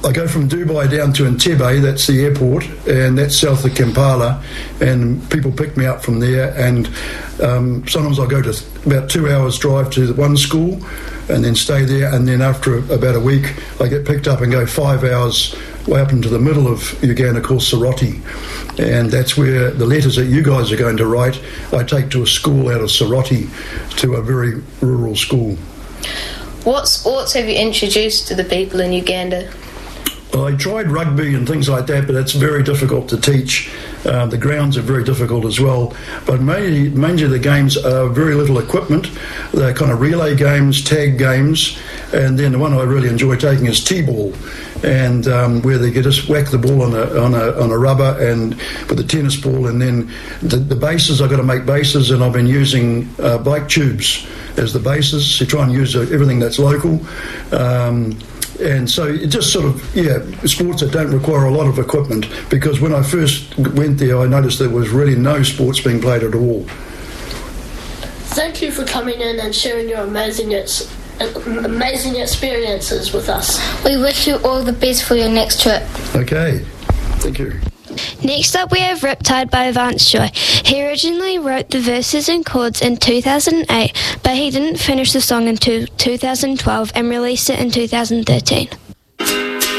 I go from Dubai down to Entebbe, that's the airport, and that's south of Kampala, and people pick me up from there, and sometimes I go to about 2 hours drive to one school and then stay there, and then after about a week I get picked up and go 5 hours way up into the middle of Uganda called Soroti, and that's where the letters that you guys are going to write I take to a school out of Soroti, to a very rural school. What sports have you introduced to the people in Uganda? Well, I tried rugby and things like that, but it's very difficult to teach. The grounds are very difficult as well. But mainly the games are very little equipment. They're kind of relay games, tag games, and then the one I really enjoy taking is T-ball, and where they can just whack the ball on a rubber and with a tennis ball, and then the bases, I've got to make bases, and I've been using bike tubes as the bases to try and use everything that's local. And so it just sort of, sports that don't require a lot of equipment, because when I first went there I noticed there was really no sports being played at all. Thank you for coming in and sharing your amazing experiences with us. We wish you all the best for your next trip. Okay, thank you. Next up we have Riptide by Vance Joy. He originally wrote the verses and chords in 2008, but he didn't finish the song until 2012 and released it in 2013.